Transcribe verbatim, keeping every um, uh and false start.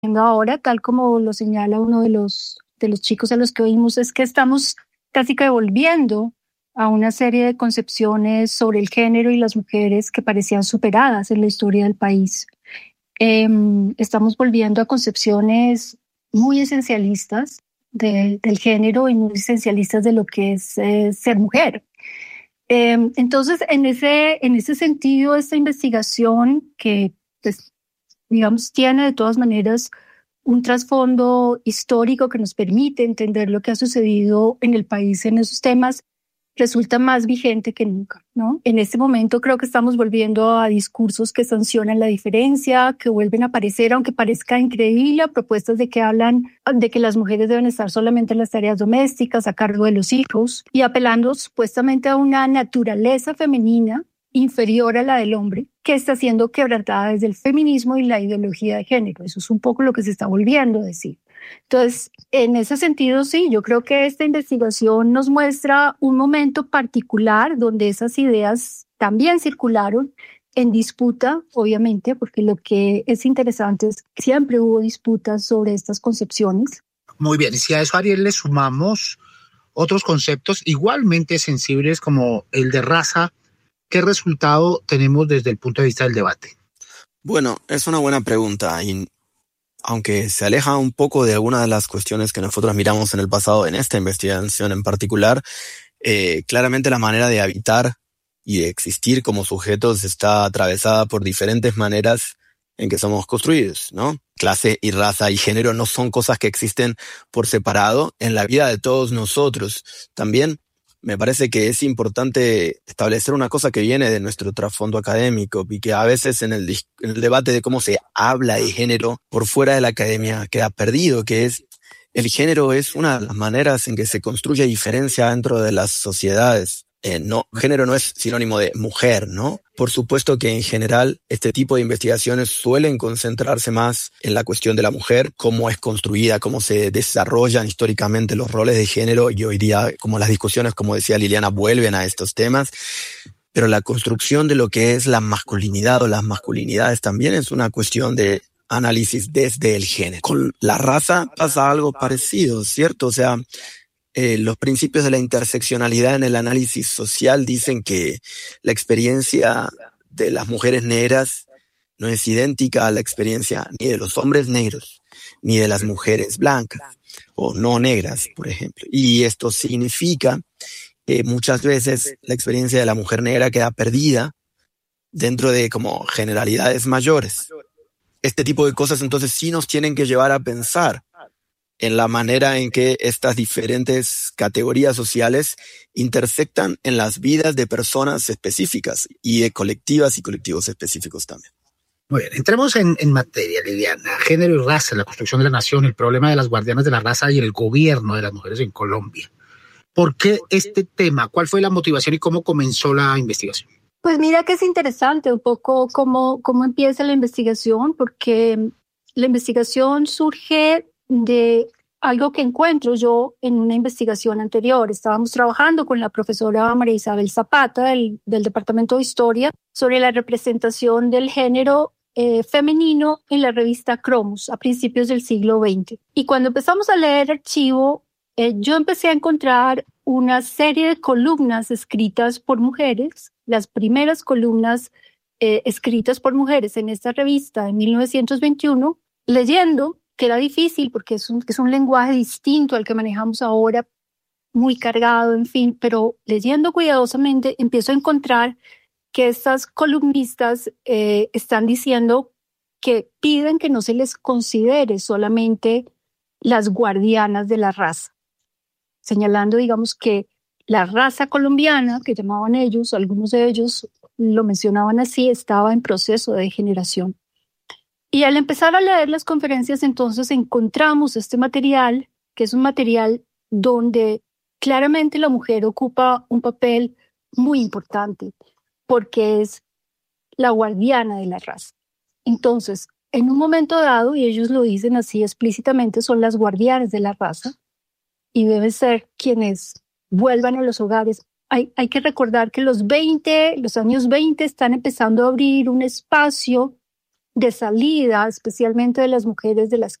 ahora, tal como lo señala uno de los, de los chicos a los que oímos, es que estamos casi que volviendo a una serie de concepciones sobre el género y las mujeres que parecían superadas en la historia del país. Eh, estamos volviendo a concepciones muy esencialistas de, del género y muy esencialistas de lo que es eh, ser mujer. Eh, entonces, en ese, en ese sentido, esta investigación que, pues, digamos, tiene de todas maneras un trasfondo histórico que nos permite entender lo que ha sucedido en el país en esos temas, resulta más vigente que nunca, ¿no? En este momento creo que estamos volviendo a discursos que sancionan la diferencia, que vuelven a aparecer, aunque parezca increíble, a propuestas de que hablan de que las mujeres deben estar solamente en las tareas domésticas, a cargo de los hijos, y apelando supuestamente a una naturaleza femenina inferior a la del hombre, que está siendo quebrantada desde el feminismo y la ideología de género. Eso es un poco lo que se está volviendo a decir. Entonces, en ese sentido, sí, yo creo que esta investigación nos muestra un momento particular donde esas ideas también circularon en disputa, obviamente, porque lo que es interesante es que siempre hubo disputas sobre estas concepciones. Muy bien, y si a eso, Ariel, le sumamos otros conceptos igualmente sensibles como el de raza, ¿qué resultado tenemos desde el punto de vista del debate? Bueno, es una buena pregunta y aunque se aleja un poco de algunas de las cuestiones que nosotros miramos en el pasado, en esta investigación en particular, eh, claramente la manera de habitar y de existir como sujetos está atravesada por diferentes maneras en que somos construidos, ¿no? Clase y raza y género no son cosas que existen por separado en la vida de todos nosotros. También me parece que es importante establecer una cosa que viene de nuestro trasfondo académico y que a veces en el, en el debate de cómo se habla de género por fuera de la academia queda perdido, que es el género es una de las maneras en que se construye diferencia dentro de las sociedades. Eh, no, género no es sinónimo de mujer, ¿no? Por supuesto que en general este tipo de investigaciones suelen concentrarse más en la cuestión de la mujer, cómo es construida, cómo se desarrollan históricamente los roles de género, y hoy día, como las discusiones, como decía Liliana, vuelven a estos temas. Pero la construcción de lo que es la masculinidad o las masculinidades también es una cuestión de análisis desde el género. Con la raza pasa algo parecido, ¿cierto? O sea, Eh, los principios de la interseccionalidad en el análisis social dicen que la experiencia de las mujeres negras no es idéntica a la experiencia ni de los hombres negros, ni de las mujeres blancas o no negras, por ejemplo. Y esto significa que muchas veces la experiencia de la mujer negra queda perdida dentro de como generalidades mayores. Este tipo de cosas entonces sí nos tienen que llevar a pensar en la manera en que estas diferentes categorías sociales intersectan en las vidas de personas específicas y de colectivas y colectivos específicos también. Muy bien, entremos en, en materia, Liliana. Género y raza, la construcción de la nación, el problema de las guardianas de la raza y el gobierno de las mujeres en Colombia. ¿Por qué este tema? ¿Cuál fue la motivación y cómo comenzó la investigación? Pues mira que es interesante un poco cómo, cómo empieza la investigación, porque la investigación surge de algo que encuentro yo en una investigación anterior. Estábamos trabajando con la profesora María Isabel Zapata del, del Departamento de Historia sobre la representación del género eh, femenino en la revista Cromos a principios del siglo veinte. Y cuando empezamos a leer el archivo, eh, yo empecé a encontrar una serie de columnas escritas por mujeres, las primeras columnas eh, escritas por mujeres en esta revista en mil novecientos veintiuno, leyendo, que era difícil porque es un, es un lenguaje distinto al que manejamos ahora, muy cargado, en fin, pero leyendo cuidadosamente empiezo a encontrar que estas columnistas eh, están diciendo que piden que no se les considere solamente las guardianas de la raza, señalando, digamos, que la raza colombiana, que llamaban ellos, algunos de ellos lo mencionaban así, estaba en proceso de degeneración. Y al empezar a leer las conferencias, entonces encontramos este material, que es un material donde claramente la mujer ocupa un papel muy importante, porque es la guardiana de la raza. Entonces, en un momento dado, y ellos lo dicen así explícitamente, son las guardianas de la raza y deben ser quienes vuelvan a los hogares. Hay, hay que recordar que los veinte, los años veinte están empezando a abrir un espacio de salida, especialmente de las mujeres de las